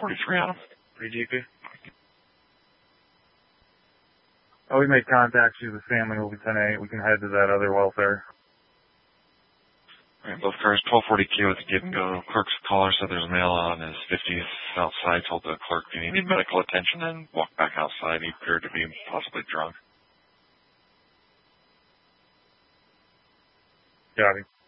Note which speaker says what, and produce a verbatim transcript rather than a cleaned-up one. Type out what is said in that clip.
Speaker 1: forty-three on him.
Speaker 2: Pretty G P.
Speaker 3: Oh, we made contact. She's with family. We'll be ten eight. We can head to that other welfare.
Speaker 1: Alright, both cars, twelve forty Q at the give and go. Clerk's caller said there's a male on his fifties outside. Told the clerk he needed medical attention and walked back outside. He appeared to be possibly drunk.
Speaker 3: Got it.